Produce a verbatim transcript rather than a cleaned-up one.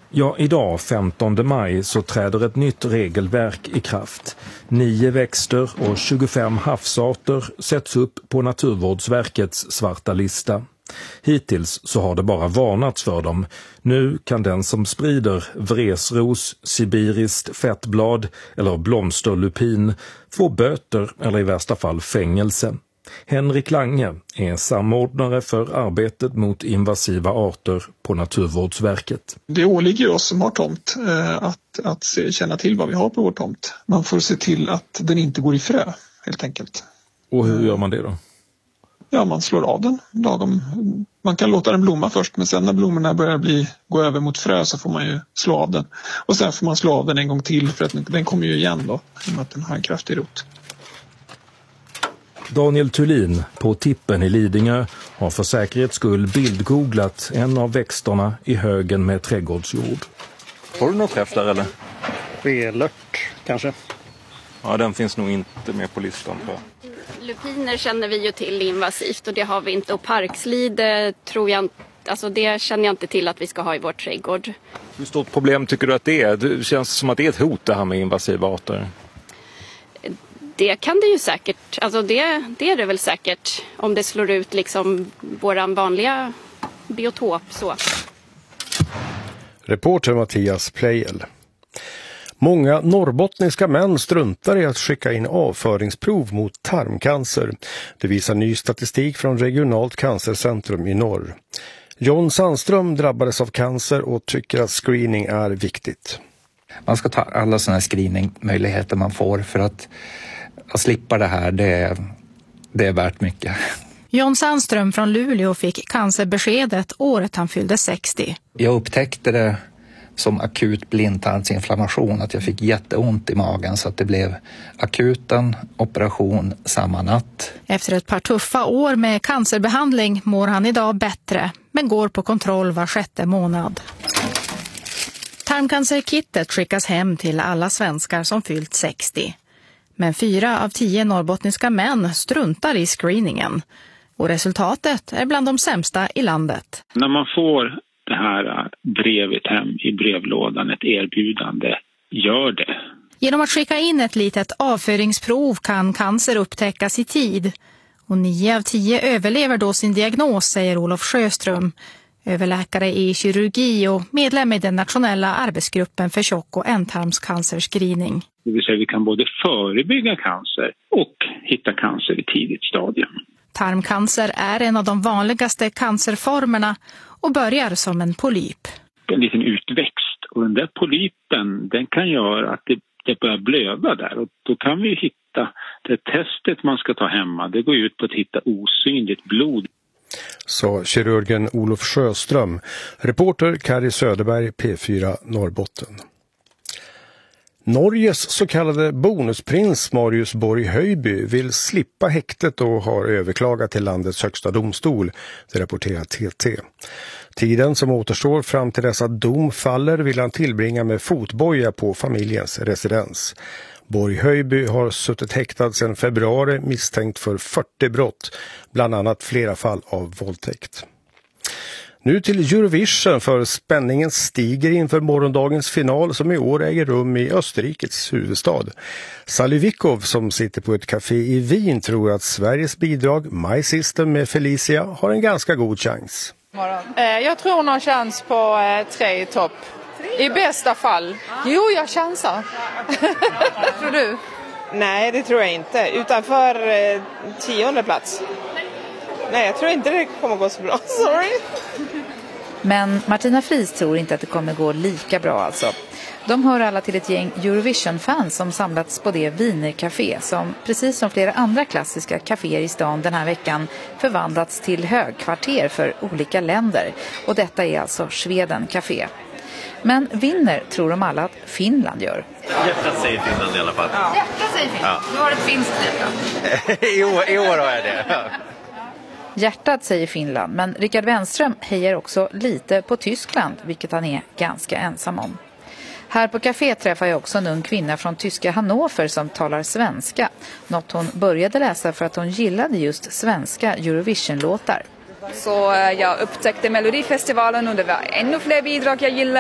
Ja, idag femtonde maj så träder ett nytt regelverk i kraft. Nio växter och tjugofem havsarter sätts upp på Naturvårdsverkets svarta lista. Hittills så har det bara varnats för dem. Nu kan den som sprider vresros, sibiriskt fettblad eller blomsterlupin få böter eller i värsta fall fängelse. Henrik Lange är samordnare för arbetet mot invasiva arter på Naturvårdsverket. Det åligger oss som har tomt att, att se, känna till vad vi har på vår tomt. Man får se till att den inte går i frö, helt enkelt. Och hur gör man det då? Ja, man slår av den. Lagom. Man kan låta den blomma först, men sen när blommorna börjar bli, gå över mot frö så får man ju slå av den. Och sen får man slå av den en gång till för att den kommer ju igen då, i och med att den har en kraftig rot. Daniel Thulin på Tippen i Lidingö har för säkerhets skull bildgooglat en av växterna i högen med trädgårdsjord. Har du något träff där eller? Relört kanske. Ja, den finns nog inte med på listan på. Lupiner känner vi ju till invasivt och det har vi inte. Och parkslide tror jag, alltså det känner jag inte till att vi ska ha i vår trädgård. Hur stort problem tycker du att det är? Det känns som att det är ett hot det här med invasiva arter. Det kan det ju säkert, alltså det, det är det väl säkert om det slår ut liksom våran vanliga biotop så. Reporter Mattias Plejel. Många norrbottniska män struntar i att skicka in avföringsprov mot tarmcancer. Det visar ny statistik från Regionalt cancercentrum i norr. John Sandström drabbades av cancer och tycker att screening är viktigt. Man ska ta alla sådana screeningmöjligheter man får för att, att slippa det här, det är, det är värt mycket. John Sandström från Luleå fick cancerbeskedet året han fyllde sextio. Jag upptäckte det som akut blindtarmsinflammation, att jag fick jätteont i magen så att det blev akuten operation samma natt. Efter ett par tuffa år med cancerbehandling mår han idag bättre, men går på kontroll var sjätte månad. Tarmcancerkittet skickas hem till alla svenskar som fyllt sextio. Men fyra av tio norrbottniska män struntar i screeningen. Och resultatet är bland de sämsta i landet. När man får det här brevet hem i brevlådan, ett erbjudande, gör det. Genom att skicka in ett litet avföringsprov kan cancer upptäckas i tid. Och nio av tio överlever då sin diagnos, säger Olof Sjöström, överläkare i kirurgi och medlem i den nationella arbetsgruppen för tjock- och ändtarmscancerscreening. Det vill säga vi kan både förebygga cancer och hitta cancer i tidigt stadium. Tarmcancer är en av de vanligaste cancerformerna och börjar som en polyp. En liten utväxt, och den där polypen den kan göra att det, det börjar blöda där, och då kan vi hitta det testet man ska ta hemma. Det går ut på att hitta osynligt blod. Så kirurgen Olof Sjöström, reporter Kari Söderberg, P fyra Norrbotten. Norges så kallade bonusprins Marius Borg Höjby vill slippa häktet och har överklagat till landets högsta domstol, det rapporterar T T. Tiden som återstår fram till dessa dom faller vill han tillbringa med fotboja på familjens residens. Borg Höjby har suttit häktad sedan februari misstänkt för fyrtio brott, bland annat flera fall av våldtäkt. Nu till Eurovision, för spänningen stiger inför morgondagens final som i år äger rum i Österrikes huvudstad. Sally Vikov som sitter på ett café i Wien tror att Sveriges bidrag My System med Felicia har en ganska god chans. Jag tror hon har chans på tre i topp. I bästa fall. Jo, jag chansar. Tror du? Nej, det tror jag inte. Utanför eh, tionde plats. Nej, jag tror inte det kommer gå så bra. Sorry. Men Martina Fries tror inte att det kommer gå lika bra alltså. De hör alla till ett gäng Eurovision-fans som samlats på det Wiener-café som, precis som flera andra klassiska kaféer i stan den här veckan, förvandlats till högkvarter för olika länder. Och detta är alltså Sweden Café. Men vinner tror de alla att Finland gör. Hjärtat säger Finland i alla fall. Ja. Hjärtat säger Finland. Ja. Du har ett finskt hjärta. I, år, I år har jag det. Ja. Hjärtat säger Finland, men Rickard Wenström hejar också lite på Tyskland, vilket han är ganska ensam om. Här på café träffar jag också en ung kvinna från tyska Hannover som talar svenska. Något hon började läsa för att hon gillade just svenska Eurovision-låtar. Så jag upptäckte Melodifestivalen och det var ännu fler bidrag jag gillade.